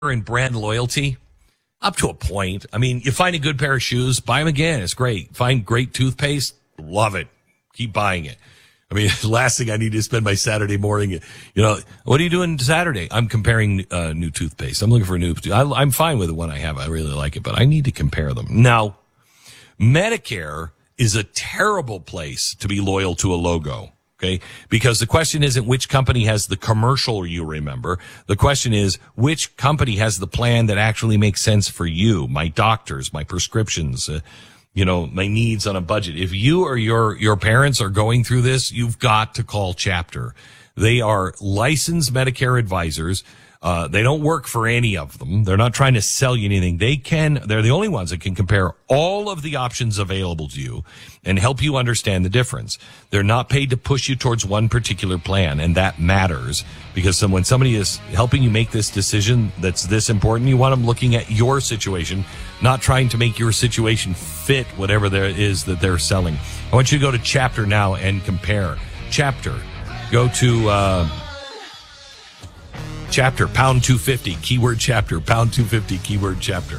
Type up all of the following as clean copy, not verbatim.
and brand loyalty? Up to a point. I mean, you find a good pair of shoes, buy them again. It's great. Find great toothpaste, love it. Keep buying it. I mean, the last thing I need to spend my Saturday morning, what are you doing Saturday? I'm comparing new toothpaste. I'm looking for a new. I'm fine with the one I have. I really like it, but I need to compare them. Now, Medicare is a terrible place to be loyal to a logo. Okay, because the question isn't which company has the commercial you remember. The question is which company has the plan that actually makes sense for you, my doctors, my prescriptions, my needs on a budget. If you or your parents are going through this, you've got to call Chapter. They are licensed Medicare advisors. They don't work for any of them. They're not trying to sell you anything. They're the only ones that can compare all of the options available to you and help you understand the difference. They're not paid to push you towards one particular plan, and that matters because when somebody is helping you make this decision that's this important, you want them looking at your situation, not trying to make your situation fit whatever there is that they're selling. I want you to go to Chapter now and compare. Chapter. Go to, Chapter, pound 250, keyword Chapter, pound 250, keyword Chapter.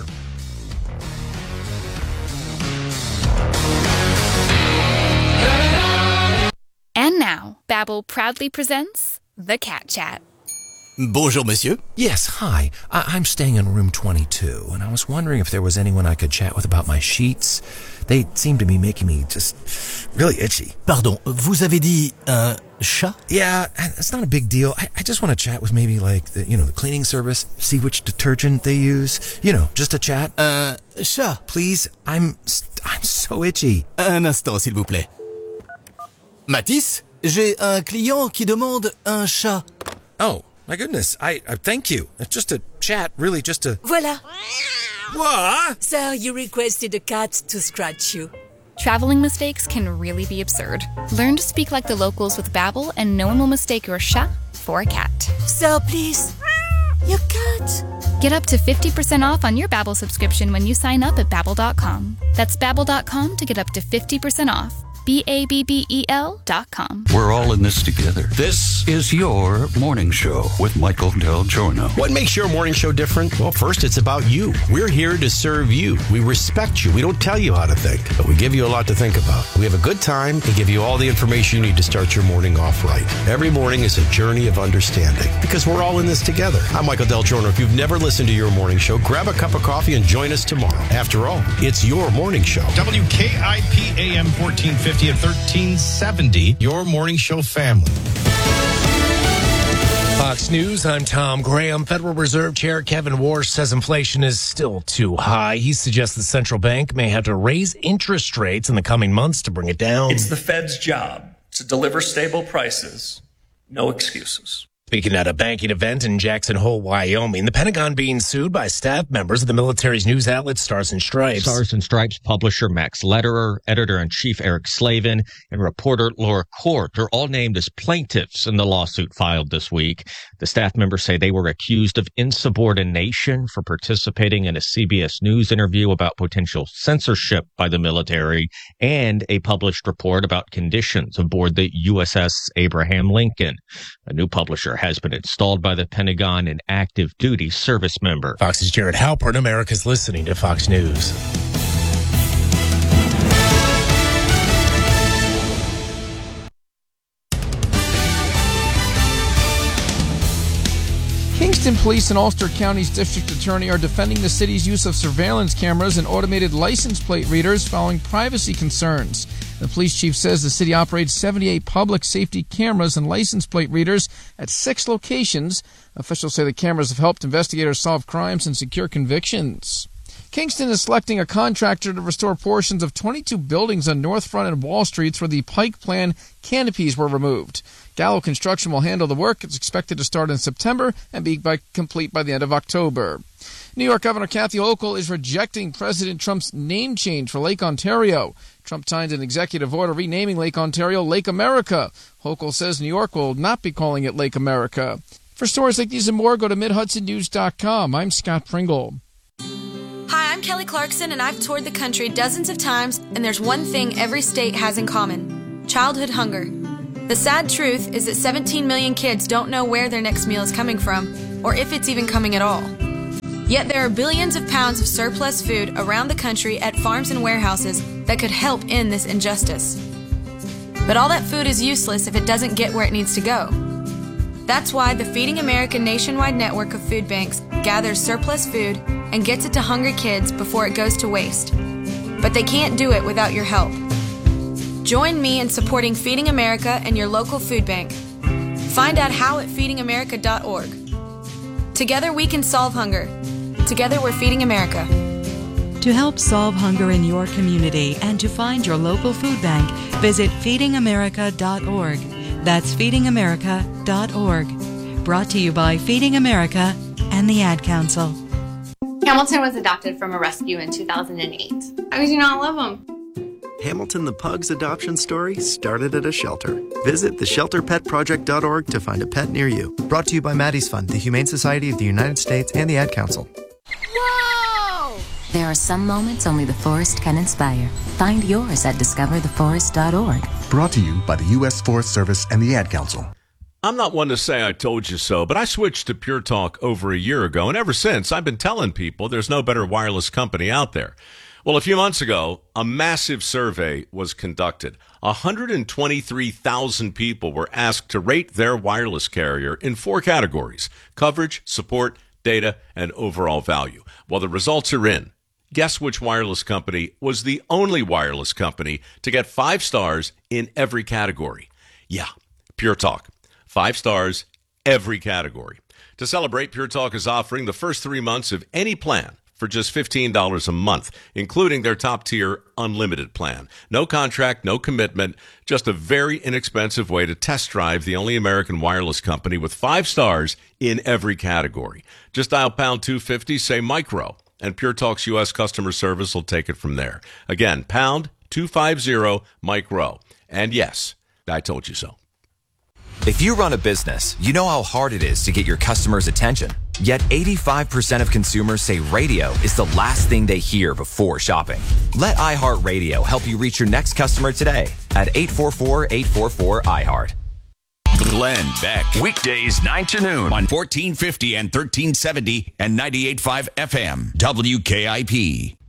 And now, Babbel proudly presents The Cat Chat. Bonjour, monsieur. Yes, hi. I'm staying in room 22, and I was wondering if there was anyone I could chat with about my sheets. They seem to be making me just really itchy. Pardon, vous avez dit un chat? Yeah, it's not a big deal. I just want to chat with maybe the cleaning service, see which detergent they use. Just a chat. Un chat? Please, I'm so itchy. Un instant, s'il vous plaît. Matisse, j'ai un client qui demande un chat. Oh, my goodness. I thank you. It's just a chat, really just a... Voilà. What? Sir, you requested a cat to scratch you. Traveling mistakes can really be absurd. Learn to speak like the locals with Babbel, and no one will mistake your chat for a cat. Sir, please. Your cat. Get up to 50% off on your Babbel subscription when you sign up at Babbel.com. That's Babbel.com to get up to 50% off. Babbel.com. We're all in this together. This is your morning show with Michael Del Giorno. What makes your morning show different? Well, first, it's about you. We're here to serve you. We respect you. We don't tell you how to think, but we give you a lot to think about. We have a good time and give you all the information you need to start your morning off right. Every morning is a journey of understanding because we're all in this together. I'm Michael Del Giorno. If you've never listened to your morning show, grab a cup of coffee and join us tomorrow. After all, it's your morning show. WKIP AM 1450 at 1370, your morning show family. Fox News, I'm Tom Graham. Federal Reserve Chair Kevin Warsh says inflation is still too high. He suggests the central bank may have to raise interest rates in the coming months to bring it down. It's the Fed's job to deliver stable prices. No excuses. Speaking at a banking event in Jackson Hole, Wyoming, the Pentagon being sued by staff members of the military's news outlet Stars and Stripes. Stars and Stripes publisher Max Lederer, editor-in-chief Eric Slavin, and reporter Laura Court are all named as plaintiffs in the lawsuit filed this week. The staff members say they were accused of insubordination for participating in a CBS News interview about potential censorship by the military and a published report about conditions aboard the USS Abraham Lincoln. A new publisher has been installed by the Pentagon, an active duty service member. Fox's Jared Halpern. America's listening to Fox News. Kingston Police and Ulster County's District Attorney are defending the city's use of surveillance cameras and automated license plate readers following privacy concerns. The police chief says the city operates 78 public safety cameras and license plate readers at 6 locations. Officials say the cameras have helped investigators solve crimes and secure convictions. Kingston is selecting a contractor to restore portions of 22 buildings on North Front and Wall Streets where the Pike Plan canopies were removed. Gallo Construction will handle the work. It's expected to start in September and be complete by the end of October. New York Governor Kathy Hochul is rejecting President Trump's name change for Lake Ontario. Trump signed an executive order renaming Lake Ontario Lake America. Hochul says New York will not be calling it Lake America. For stories like these and more, go to MidHudsonNews.com. I'm Scott Pringle. Hi, I'm Kelly Clarkson, and I've toured the country dozens of times, and there's one thing every state has in common: childhood hunger. The sad truth is that 17 million kids don't know where their next meal is coming from, or if it's even coming at all. Yet there are billions of pounds of surplus food around the country at farms and warehouses that could help end this injustice. But all that food is useless if it doesn't get where it needs to go. That's why the Feeding America nationwide network of food banks gathers surplus food and gets it to hungry kids before it goes to waste. But they can't do it without your help. Join me in supporting Feeding America and your local food bank. Find out how at feedingamerica.org. Together we can solve hunger. Together we're Feeding America. To help solve hunger in your community and to find your local food bank, visit feedingamerica.org. That's feedingamerica.org. Brought to you by Feeding America and the Ad Council. Hamilton was adopted from a rescue in 2008. How could you not love him? Hamilton the Pug's adoption story started at a shelter. Visit theshelterpetproject.org to find a pet near you. Brought to you by Maddie's Fund, the Humane Society of the United States, and the Ad Council. Whoa! There are some moments only the forest can inspire. Find yours at discovertheforest.org. Brought to you by the U.S. Forest Service and the Ad Council. I'm not one to say I told you so, but I switched to Pure Talk over a year ago, and ever since, I've been telling people there's no better wireless company out there. Well, a few months ago, a massive survey was conducted. 123,000 people were asked to rate their wireless carrier in 4 categories: coverage, support, data, and overall value. Well, the results are in. Guess which wireless company was the only wireless company to get 5 stars in every category? Yeah, Pure Talk. 5 stars, every category. To celebrate, Pure Talk is offering the first 3 months of any plan for just $15 a month, including their top-tier unlimited plan. No contract, no commitment, just a very inexpensive way to test drive the only American wireless company with 5 stars in every category. Just dial pound 250, say micro, and Pure Talk's U.S. customer service will take it from there. Again, pound 250 micro. And yes, I told you so. If you run a business, you know how hard it is to get your customers' attention. Yet 85% of consumers say radio is the last thing they hear before shopping. Let iHeartRadio help you reach your next customer today at 844-844-iHeart. Glenn Beck. Weekdays 9 to noon on 1450 and 1370 and 98.5 FM. WKIP.